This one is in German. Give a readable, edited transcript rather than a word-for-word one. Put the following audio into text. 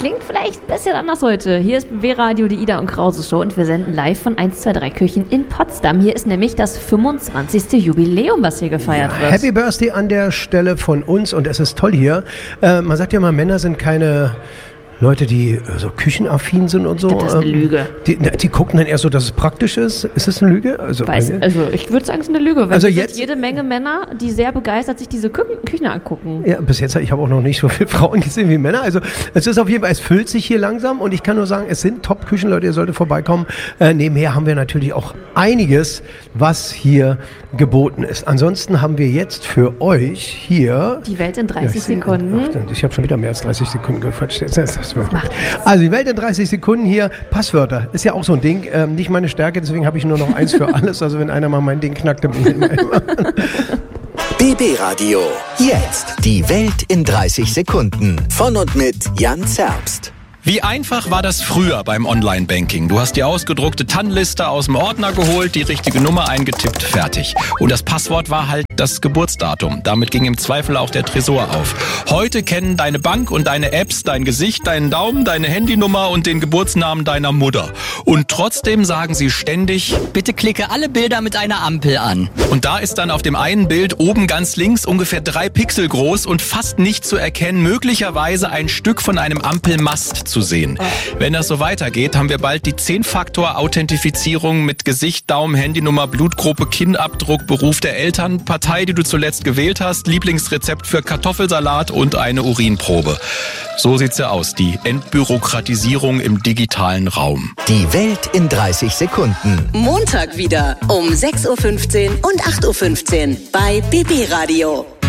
klingt vielleicht ein bisschen anders heute. Hier ist BB-Radio, die Ida und Krause Show und wir senden live von 123 Küchen in Potsdam. Hier ist nämlich das 25. Jubiläum, was hier gefeiert wird. Happy Birthday an der Stelle von uns und es ist toll hier. Man sagt ja immer, Männer sind keine Leute, die so küchenaffin sind und so. Das ist eine Lüge. Die gucken dann eher so, dass es praktisch ist. Ist das eine Lüge? Also ich würde sagen, es ist eine Lüge. Weil also es jetzt gibt jede Menge Männer, die sehr begeistert sich diese Küchen angucken. Ja, bis jetzt, ich habe auch noch nicht so viele Frauen gesehen wie Männer. Also es ist auf jeden Fall, es füllt sich hier langsam und ich kann nur sagen, es sind Top-Küchenleute, ihr solltet vorbeikommen. Nebenher haben wir natürlich auch einiges, was hier geboten ist. Ansonsten haben wir jetzt für euch hier... Die Welt in 30 Sekunden. Ich habe schon wieder mehr als 30 Sekunden gequatscht. Also die Welt in 30 Sekunden hier, Passwörter, ist ja auch so ein Ding, nicht meine Stärke, deswegen habe ich nur noch eins für alles, also wenn einer mal mein Ding knackt, dann bin ich immer. BB Radio, jetzt die Welt in 30 Sekunden, von und mit Jan Zerbst. Wie einfach war das früher beim Online-Banking? Du hast die ausgedruckte TAN-Liste aus dem Ordner geholt, die richtige Nummer eingetippt, fertig. Und das Passwort war halt das Geburtsdatum. Damit ging im Zweifel auch der Tresor auf. Heute kennen deine Bank und deine Apps dein Gesicht, deinen Daumen, deine Handynummer und den Geburtsnamen deiner Mutter. Und trotzdem sagen sie ständig: Bitte klicke alle Bilder mit einer Ampel an. Und da ist dann auf dem einen Bild oben ganz links ungefähr 3 Pixel groß und fast nicht zu erkennen, möglicherweise ein Stück von einem Ampelmast zu sehen. Wenn das so weitergeht, haben wir bald die 10-Faktor-Authentifizierung mit Gesicht, Daumen, Handynummer, Blutgruppe, Kinnabdruck, Beruf der Eltern, Partei, die du zuletzt gewählt hast, Lieblingsrezept für Kartoffelsalat und eine Urinprobe. So sieht's ja aus, die Entbürokratisierung im digitalen Raum. Die Welt in 30 Sekunden. Montag wieder um 6.15 Uhr und 8.15 Uhr bei BB Radio.